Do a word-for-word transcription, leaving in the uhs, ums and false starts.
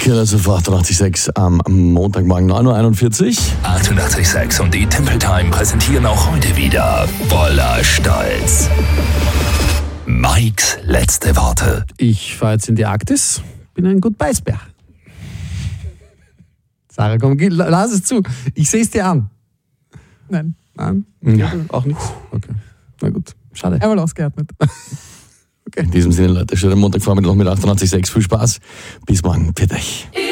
also auf achtundachtzig Komma sechs am Montagmorgen neun Uhr einundvierzig. achtundachtzig Komma sechs und die Temple Time präsentieren auch heute wieder voller Stolz Mikes letzte Worte. Ich fahre jetzt in die Arktis, bin ein Goodbye-Bär. Sarah, komm, geh, lass es zu. Ich sehe es dir an. Nein, Nein? Ja. Auch nichts? Okay. Na gut, schade. einmal ausgeatmet. In diesem Sinne, Leute, schönen Montagvormittag noch mit achtundachtzig Komma sechs. Viel Spaß. Bis morgen. Für dich.